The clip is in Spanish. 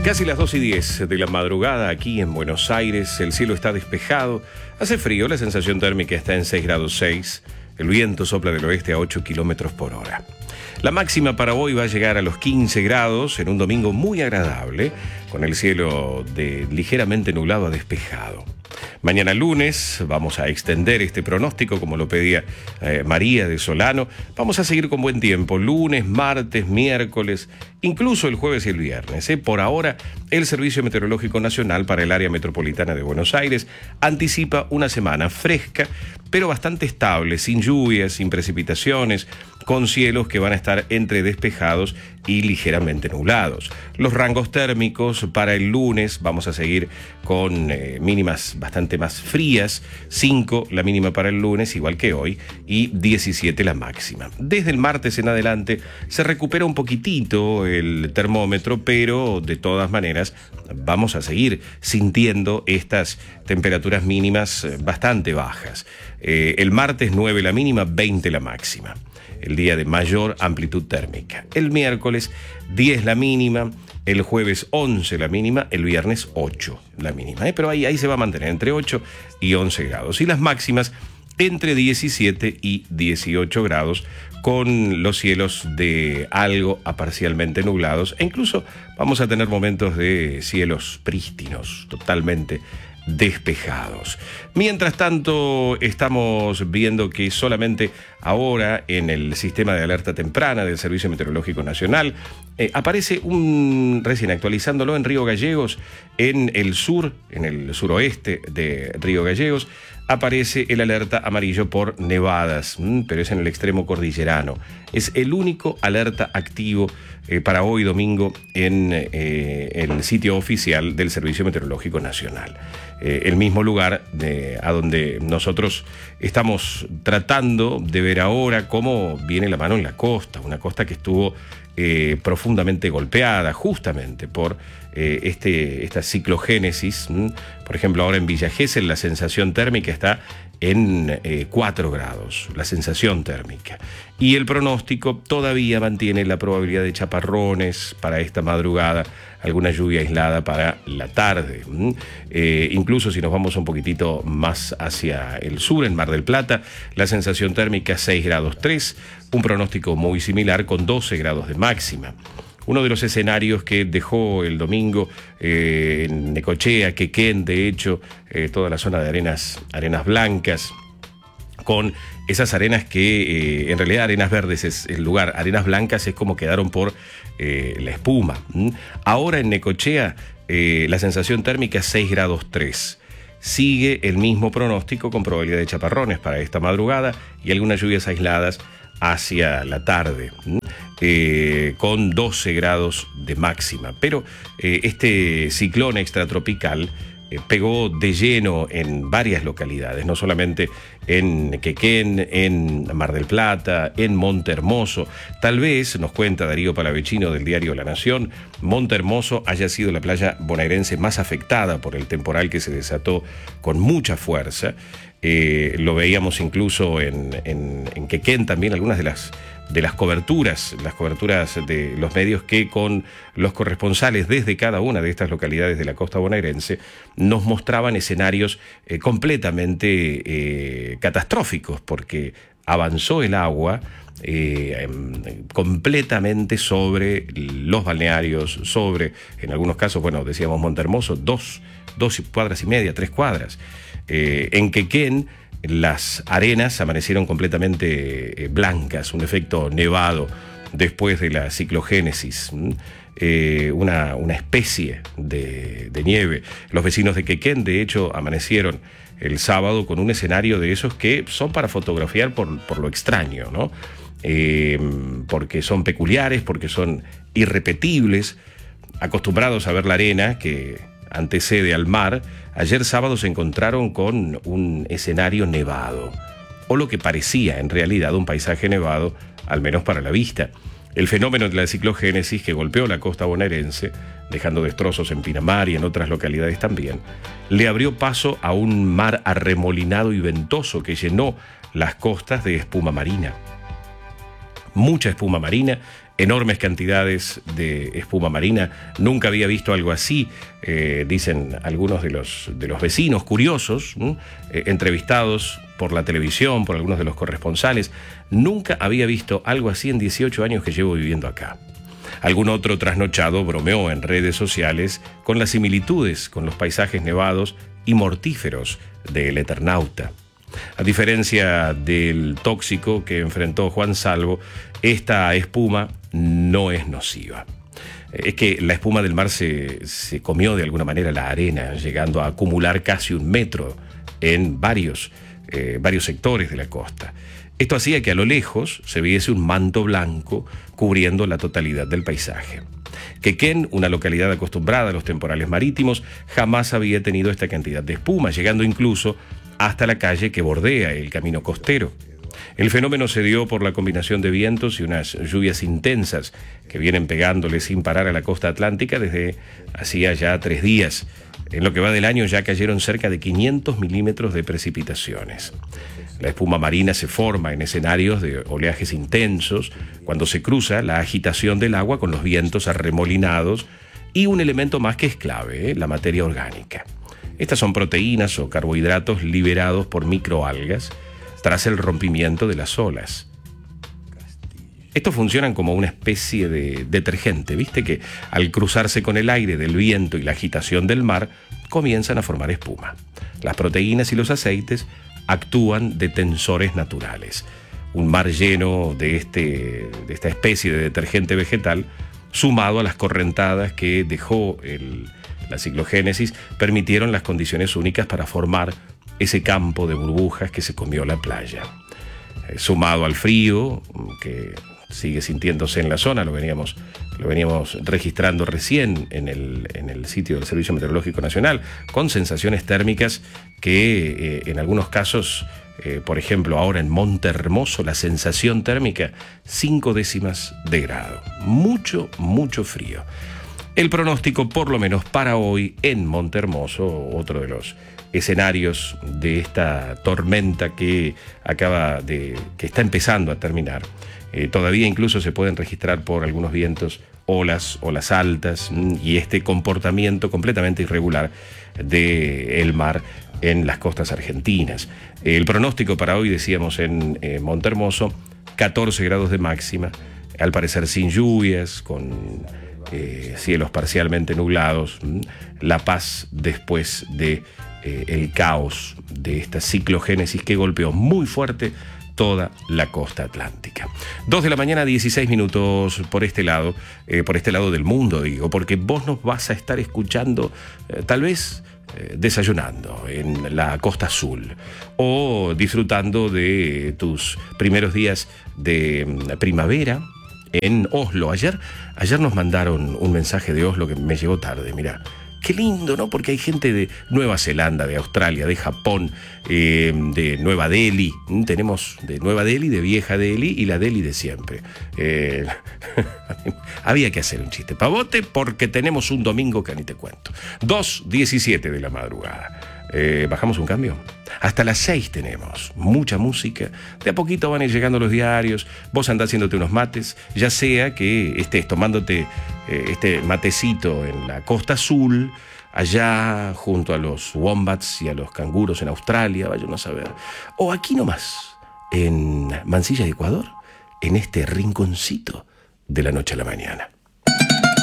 Casi las 2:10 de la madrugada aquí en Buenos Aires, el cielo está despejado, hace frío, la sensación térmica está en 6,6 grados, el viento sopla del oeste a 8 kilómetros por hora. La máxima para hoy va a llegar a los 15 grados en un domingo muy agradable, con el cielo de ligeramente nublado a despejado. Mañana lunes vamos a extender este pronóstico como lo pedía María de Solano. Vamos a seguir con buen tiempo, lunes, martes, miércoles, incluso el jueves y el viernes. Por ahora, el Servicio Meteorológico Nacional para el área metropolitana de Buenos Aires anticipa una semana fresca, pero bastante estable, sin lluvias, sin precipitaciones, con cielos que van a estar entre despejados y ligeramente nublados. Los rangos térmicos para el lunes vamos a seguir con mínimas bastante más frías, 5 la mínima para el lunes, igual que hoy, y 17 la máxima. Desde el martes en adelante se recupera un poquitito el termómetro, pero de todas maneras vamos a seguir sintiendo estas temperaturas mínimas bastante bajas. El martes 9 la mínima, 20 la máxima. El día de mayor amplitud térmica. El miércoles 10 la mínima, el jueves 11 la mínima, el viernes 8 la mínima. Pero ahí se va a mantener entre 8 y 11 grados. Y las máximas entre 17 y 18 grados, con los cielos de algo a parcialmente nublados. E incluso vamos a tener momentos de cielos prístinos, totalmente despejados. Mientras tanto, estamos viendo que solamente ahora en el sistema de alerta temprana del Servicio Meteorológico Nacional aparece recién actualizándolo en Río Gallegos, en el sur, en el suroeste de Río Gallegos, aparece el alerta amarillo por nevadas, pero es en el extremo cordillerano. Es el único alerta activo para hoy domingo en el sitio oficial del Servicio Meteorológico Nacional. El mismo lugar a donde nosotros estamos tratando de ver ahora cómo viene la mano en la costa, una costa que estuvo profundamente golpeada justamente por esta ciclogénesis. Por ejemplo, ahora en Villa Gesell la sensación térmica está en 4 grados, la sensación térmica. Y el pronóstico todavía mantiene la probabilidad de chaparrones para esta madrugada, alguna lluvia aislada para la tarde. Incluso si nos vamos un poquitito más hacia el sur, en Mar del Plata, la sensación térmica 6,3 grados, un pronóstico muy similar con 12 grados de máxima. Uno de los escenarios que dejó el domingo en Necochea, Quequén, de hecho, toda la zona de arenas blancas, con esas arenas que en realidad arenas verdes es el lugar, arenas blancas es como quedaron por la espuma. Ahora en Necochea la sensación térmica 6,3 grados. Sigue el mismo pronóstico con probabilidad de chaparrones para esta madrugada y algunas lluvias aisladas hacia la tarde, con 12 grados de máxima. Pero este ciclón extratropical pegó de lleno en varias localidades, no solamente en Quequén, en Mar del Plata, en Monte Hermoso. Tal vez, nos cuenta Darío Palavecino del diario La Nación, Monte Hermoso haya sido la playa bonaerense más afectada por el temporal que se desató con mucha fuerza. Lo veíamos incluso en Quequén también, algunas de las coberturas, de los medios que con los corresponsales desde cada una de estas localidades de la costa bonaerense nos mostraban escenarios completamente catastróficos, porque avanzó el agua completamente sobre los balnearios, en algunos casos, decíamos Monte Hermoso, 2 cuadras y media, 3 cuadras. En Quequén las arenas amanecieron completamente blancas, un efecto nevado después de la ciclogénesis, una especie de nieve. Los vecinos de Quequén, de hecho, amanecieron el sábado con un escenario de esos que son para fotografiar por lo extraño, ¿no? Porque son peculiares, porque son irrepetibles, acostumbrados a ver la arena que antecede al mar. Ayer sábado se encontraron con un escenario nevado, o lo que parecía en realidad un paisaje nevado, al menos para la vista. El fenómeno de la ciclogénesis que golpeó la costa bonaerense, dejando destrozos en Pinamar y en otras localidades también, le abrió paso a un mar arremolinado y ventoso que llenó las costas de espuma marina. Mucha espuma marina enormes cantidades de espuma marina. Nunca había visto algo así, dicen algunos de los vecinos curiosos, entrevistados por la televisión, por algunos de los corresponsales. Nunca había visto algo así en 18 años que llevo viviendo acá. Algún otro trasnochado bromeó en redes sociales con las similitudes con los paisajes nevados y mortíferos del Eternauta. A diferencia del tóxico que enfrentó Juan Salvo, esta espuma no es nociva. Es que la espuma del mar se comió de alguna manera la arena, llegando a acumular casi 1 metro en varios sectores de la costa. Esto hacía que a lo lejos se viese un manto blanco cubriendo la totalidad del paisaje. Quequén, una localidad acostumbrada a los temporales marítimos, jamás había tenido esta cantidad de espuma, llegando incluso hasta la calle que bordea el camino costero. El fenómeno se dio por la combinación de vientos y unas lluvias intensas que vienen pegándole sin parar a la costa atlántica desde hacía ya 3 días. En lo que va del año ya cayeron cerca de 500 milímetros de precipitaciones. La espuma marina se forma en escenarios de oleajes intensos cuando se cruza la agitación del agua con los vientos arremolinados y un elemento más que es clave, la materia orgánica. Estas son proteínas o carbohidratos liberados por microalgas tras el rompimiento de las olas. Estos funcionan como una especie de detergente, ¿viste? Que al cruzarse con el aire del viento y la agitación del mar, comienzan a formar espuma. Las proteínas y los aceites actúan de tensores naturales. Un mar lleno de esta especie de detergente vegetal, sumado a las correntadas que dejó la ciclogénesis, permitieron las condiciones únicas para formar ese campo de burbujas que se comió la playa. Sumado al frío que sigue sintiéndose en la zona, lo veníamos registrando recién en el sitio del Servicio Meteorológico Nacional, con sensaciones térmicas que en algunos casos, por ejemplo ahora en Monte Hermoso, la sensación térmica 5 décimas de grado. Mucho, mucho frío. El pronóstico, por lo menos para hoy, en Monte Hermoso, otro de los escenarios de esta tormenta que está empezando a terminar. Todavía incluso se pueden registrar por algunos vientos olas altas y este comportamiento completamente irregular del mar en las costas argentinas. El pronóstico para hoy, decíamos, en Monte Hermoso, 14 grados de máxima, al parecer sin lluvias, con cielos parcialmente nublados, la paz después de el caos de esta ciclogénesis que golpeó muy fuerte toda la costa atlántica. 2 de la mañana, 16 minutos por este lado del mundo, digo, porque vos nos vas a estar escuchando tal vez desayunando en la Costa Azul o disfrutando de tus primeros días de primavera en Oslo. Ayer nos mandaron un mensaje de Oslo que me llegó tarde, mirá. Qué lindo, ¿no? Porque hay gente de Nueva Zelanda, de Australia, de Japón, de Nueva Delhi. Tenemos de Nueva Delhi, de Vieja Delhi y la Delhi de siempre. Había que hacer un chiste pavote porque tenemos un domingo que ni te cuento. 2:17 de la madrugada. ¿Bajamos un cambio? Hasta las 6 tenemos mucha música. De a poquito van a ir llegando los diarios. Vos andás haciéndote unos mates, ya sea que estés tomándote este matecito en la Costa Azul, allá junto a los wombats y a los canguros en Australia, vayan a saber. O aquí nomás, en Mansilla, Ecuador, en este rinconcito de la noche a la mañana.